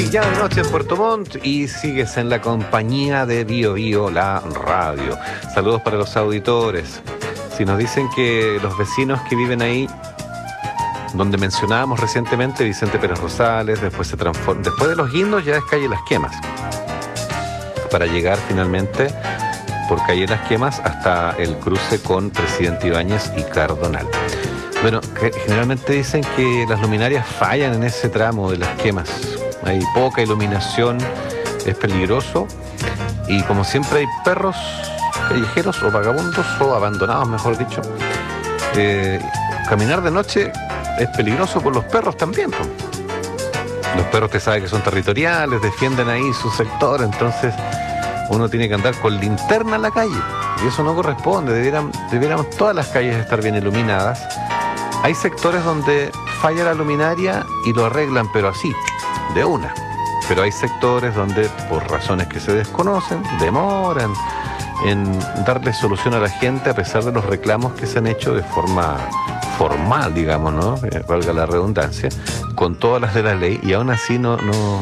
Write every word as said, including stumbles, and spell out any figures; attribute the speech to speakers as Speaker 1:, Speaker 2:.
Speaker 1: Sí, ya de noche en Puerto Montt y sigues en la compañía de Bio Bio, la radio. Saludos para los auditores. Si nos dicen que los vecinos que viven ahí, donde mencionábamos recientemente, Vicente Pérez Rosales, después se transforma, después de los Guindos ya es calle Las Quemas, para llegar finalmente por calle Las Quemas hasta el cruce con Presidente Ibáñez y Cardonal. Bueno, generalmente dicen que las luminarias fallan en ese tramo de Las Quemas. Hay poca iluminación, es peligroso y como siempre hay perros callejeros o vagabundos o abandonados, mejor dicho. Eh, caminar de noche es peligroso por los perros también, pues. Los perros, te sabe que son territoriales, defienden ahí su sector, entonces uno tiene que andar con linterna en la calle y eso no corresponde. Debieran, debiéramos todas las calles estar bien iluminadas. Hay sectores donde falla la luminaria y lo arreglan, pero así, de una. Pero hay sectores donde, por razones que se desconocen, demoran en darle solución a la gente a pesar de los reclamos que se han hecho de forma formal, digamos, ¿no? Eh, valga la redundancia, con todas las de la ley, y aún así no, no,